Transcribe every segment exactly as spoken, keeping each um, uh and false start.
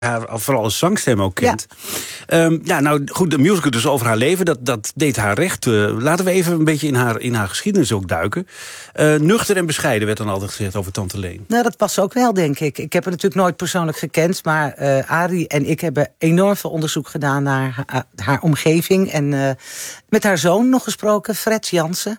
haar vooral als zangstem ook kent. Ja, um, ja nou goed, de musical dus over haar leven, dat, dat deed haar recht. Uh, laten we even een beetje in haar, in haar geschiedenis ook duiken. Uh, nuchter en bescheiden werd dan altijd gezegd over Tante Leen. Nou, dat was ook wel, denk ik. Ik heb haar natuurlijk nooit persoonlijk gekend, maar uh, Arie en ik hebben enorm veel onderzoek gedaan naar haar, haar omgeving. En uh, met haar zoon nog gesproken, Fred Jansen.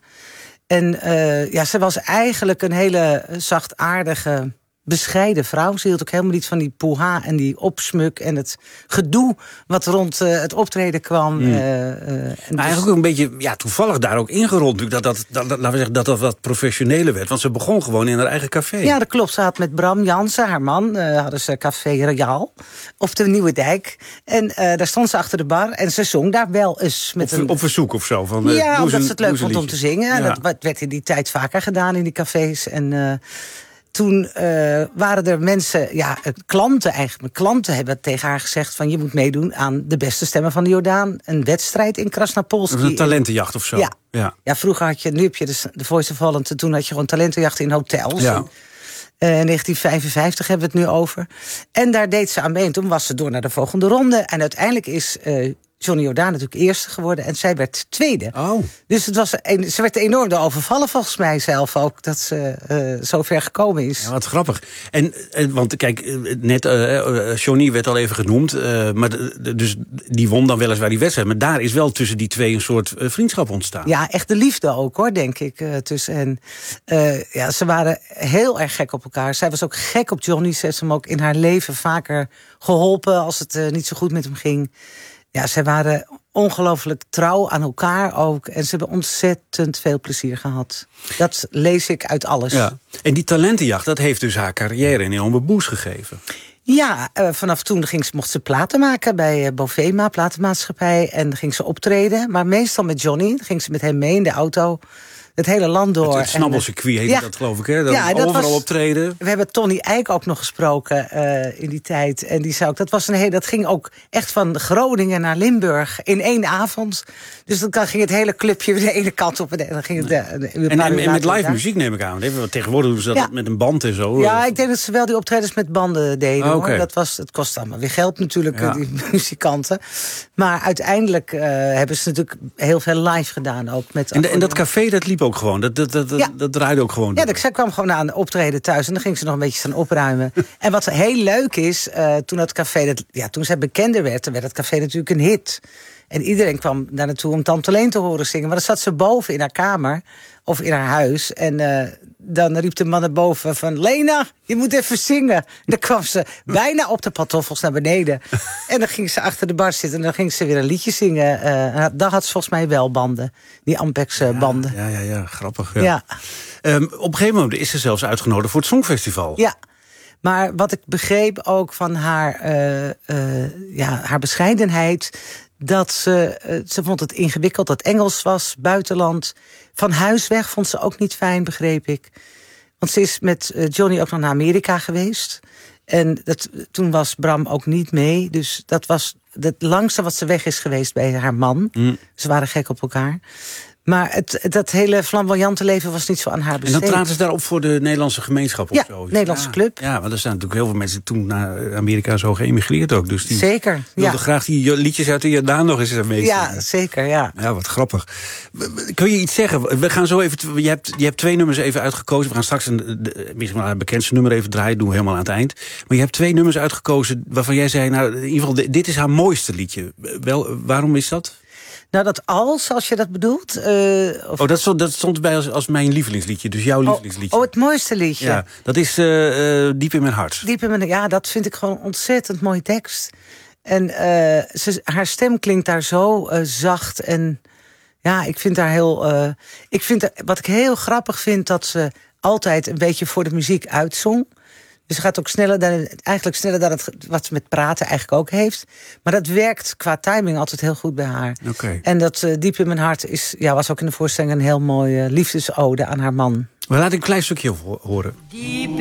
En uh, ja, ze was eigenlijk een hele zachtaardige, bescheiden vrouw. Ze hield ook helemaal niet van die poeha en die opsmuk en het gedoe wat rond uh, het optreden kwam. Mm. Uh, uh, dus... Eigenlijk ook een beetje ja, toevallig daar ook ingerold. Dat dat, dat, dat, laten we zeggen, dat dat wat professioneler werd. Want ze begon gewoon in haar eigen café. Ja, dat klopt. Ze had met Bram Jansen, haar man, uh, hadden ze Café Royaal op de Nieuwe Dijk. En uh, daar stond ze achter de bar en ze zong daar wel eens. Met op, een... op verzoek of zo? Van, uh, ja, omdat ze het leuk vond om te zingen. Ja. Dat werd in die tijd vaker gedaan in die cafés. En... Uh, Toen uh, waren er mensen, ja, klanten eigenlijk. Klanten hebben tegen haar gezegd van je moet meedoen aan de beste stemmen van de Jordaan. Een wedstrijd in Krasnapolski. Dat was een talentenjacht of zo. Ja, ja. ja vroeger had je, nu heb je de, de Voice of Holland. En toen had je gewoon talentenjachten in hotels. Ja. En, uh, negentien vijfenvijftig hebben we het nu over. En daar deed ze aan mee. En toen was ze door naar de volgende ronde. En uiteindelijk is uh, Johnny Jordaan natuurlijk eerste geworden. En zij werd tweede. Oh. Dus het was een, ze werd enorm door overvallen volgens mij zelf ook. Dat ze uh, zo ver gekomen is. Ja, wat grappig. En, en want kijk, net uh, uh, Johnny werd al even genoemd. Uh, maar de, dus die won dan weliswaar die wedstrijd. Maar daar is wel tussen die twee een soort uh, vriendschap ontstaan. Ja, echt de liefde ook hoor, denk ik. Uh, tussen hen. Uh, ja, ze waren heel erg gek op elkaar. Zij was ook gek op Johnny. Ze heeft hem ook in haar leven vaker geholpen als het uh, niet zo goed met hem ging. Ja, zij waren ongelooflijk trouw aan elkaar ook. En ze hebben ontzettend veel plezier gehad. Dat lees ik uit alles. Ja. En die talentenjacht, dat heeft dus haar carrière een enorme boost gegeven. Ja, uh, vanaf toen ging ze, mocht ze platen maken bij uh, Bovema, platenmaatschappij. En dan ging ze optreden. Maar meestal met Johnny. Dan ging ze met hem mee in de auto. Het hele land door. Het, het snabbelcircuit heette ja, dat, geloof ik, hè? Dat ja, dat overal was, optreden. We hebben Tony Eijk ook nog gesproken uh, in die tijd. En die zei ook, dat, was een hele, dat ging ook echt van Groningen naar Limburg in één avond. Dus dan ging het hele clubje de ene kant op. En dan ging het de, de, de en, en, en met live muziek neem ik aan. Tegenwoordig doen ze dat ja. met een band en zo. Ja, ik denk dat ze wel die optredens met banden deden. Oh, okay. hoor. Dat was, het kost allemaal weer geld natuurlijk, ja. die muzikanten. Maar uiteindelijk uh, hebben ze natuurlijk heel veel live gedaan. Ook met en, de, en dat café, dat liep ook gewoon? Dat, dat, dat, dat, ja. dat draaide ook gewoon? Ja, zij kwam gewoon aan optreden thuis en dan ging ze nog een beetje staan opruimen. En wat heel leuk is, uh, toen dat café, dat, ja, toen zij bekender werd, dan werd het café natuurlijk een hit. En iedereen kwam daar naartoe om Tante Leen te horen zingen. Maar dan zat ze boven in haar kamer of in haar huis. En uh, dan riep de man naar boven van... Lena, je moet even zingen. En dan kwam ze bijna op de pantoffels naar beneden. En dan ging ze achter de bar zitten en dan ging ze weer een liedje zingen. Uh, dan had ze volgens mij wel banden, die Ampex uh, banden. Ja, ja, ja, ja, grappig. Ja. Ja. Um, op een gegeven moment is ze zelfs uitgenodigd voor het Songfestival. Ja. Maar wat ik begreep ook van haar, uh, uh, ja, haar bescheidenheid... dat ze, uh, ze vond het ingewikkeld dat Engels was, buitenland. Van huis weg vond ze ook niet fijn, begreep ik. Want ze is met uh, Johnny ook nog naar Amerika geweest. En dat, toen was Bram ook niet mee. Dus dat was het langste wat ze weg is geweest bij haar man. Mm. Ze waren gek op elkaar. Maar het, dat hele flamboyante leven was niet zo aan haar besteed. En dan traden ze daarop voor de Nederlandse gemeenschap of ja, zo? Nederlandse ja. club. Ja, want er zijn natuurlijk heel veel mensen toen naar Amerika zo geëmigreerd ook. Dus die zeker, wilden ja. graag die liedjes uit de Jordaan nog eens mee. Ja, zeker, ja. Ja, wat grappig. Kun je iets zeggen? We gaan zo even. Je hebt, je hebt twee nummers even uitgekozen. We gaan straks een, de, misschien wel het bekendste nummer even draaien. Doen we helemaal aan het eind. Maar je hebt twee nummers uitgekozen waarvan jij zei, nou, in ieder geval, dit is haar mooiste liedje. Wel, waarom is dat? Nou, dat als, als je dat bedoelt... Uh, of... Oh, dat stond, dat stond bij als, als mijn lievelingsliedje, dus jouw lievelingsliedje. Oh, oh het mooiste liedje. Ja, dat is uh, uh, Diep in mijn hart. Diep in mijn, ja, dat vind ik gewoon ontzettend mooie tekst. En uh, ze, haar stem klinkt daar zo uh, zacht en... Ja, ik vind haar heel... Uh, ik vind, wat ik heel grappig vind, dat ze altijd een beetje voor de muziek uitzong. Dus ze gaat ook sneller dan, eigenlijk sneller dan het, wat ze met praten eigenlijk ook heeft. Maar dat werkt qua timing altijd heel goed bij haar. Okay. En dat uh, Diep in mijn hart is, ja, was ook in de voorstelling een heel mooie liefdesode aan haar man. We laten een klein stukje horen. Diep